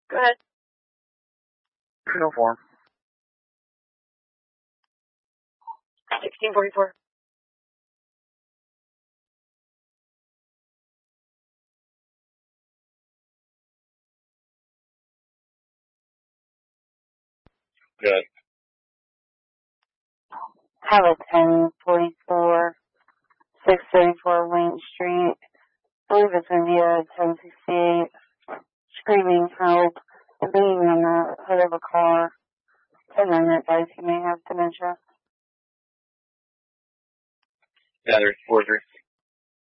Go ahead. 204. 1644. Good. Have a 1044, 634 Wayne Street. I believe it's India 1068. Screaming help. And being on the hood of a car. Telling that guys he may have dementia. Yeah, there's 43.